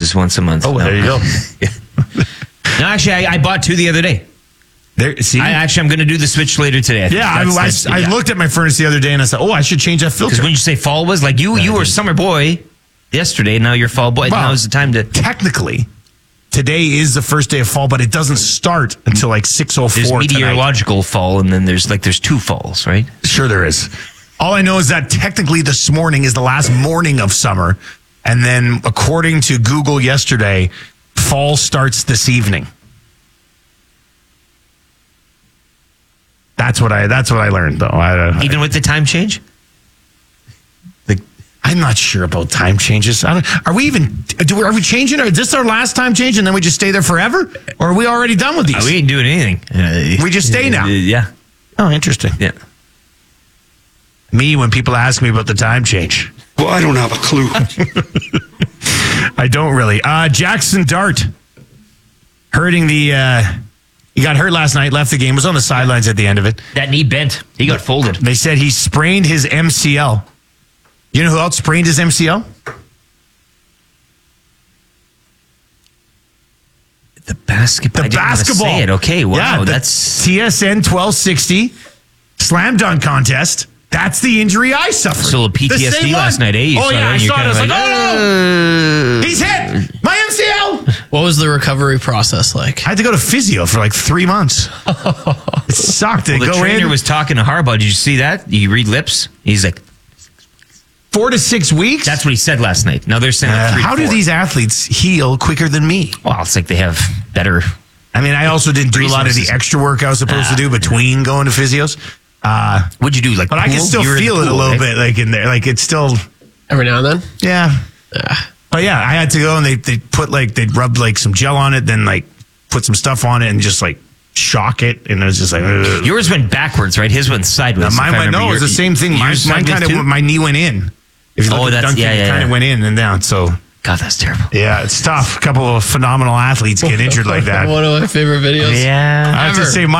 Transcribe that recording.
switches once a month. Oh, there you go. No, actually, I bought 2 the other day. See? I'm going to do the switch later today. I looked at my furnace the other day and I said, I should change that filter. Because when you say fall was, like you were summer boy yesterday, now you're fall boy. Now is the time to... Technically, today is the first day of fall, but it doesn't start until like 6:04 There's tonight. meteorological fall, and then there's 2 falls, right? Sure there is. All I know is that technically this morning is the last morning of summer. And then according to Google yesterday, fall starts this evening. That's what I learned, though. Even with the time change? I'm not sure about time changes. Are we changing? Is this our last time change and then we just stay there forever? Or are we already done with these? We ain't doing anything. We just stay now? Yeah. Oh, interesting. Yeah. Me, when people ask me about the time change. Well, I don't have a clue. I don't really. Jackson Dart hurting the... He got hurt last night, left the game, was on the sidelines at the end of it. That knee bent. He got folded. They said he sprained his MCL. You know who else sprained his MCL? The basketball. The basketball. Say it. Okay, wow. Yeah, that's TSN 1260 slam dunk contest. That's the injury I suffered. So a PTSD last night, eh? Oh, yeah, I saw it. I was like, oh, no. He's hit. My MCL. What was the recovery process like? I had to go to physio for like 3 months. It sucked. The trainer was talking to Harbaugh. Did you see that? You read lips? He's like, 4 to 6 weeks? That's what he said last night. Now they're saying like 3 to 4. How do these athletes heal quicker than me? Well, it's like they have better... I mean, I also didn't do a lot of the extra work I was supposed to do between going to physios. What'd you do? Like, but pool? I can still feel it a little bit, like in there. Like it's still every now and then. Yeah. But yeah, I had to go and they'd rub like some gel on it, then like put some stuff on it and just like shock it, and it was just like ugh. Yours went backwards, right? His went sideways. Mine went no, it was the same thing. Mine kind of my knee went in. If you look at Duncan, it kind of went in and down. So God, that's terrible. Yeah, it's tough. A couple of phenomenal athletes get injured like that. One of my favorite videos. Yeah, I have to say.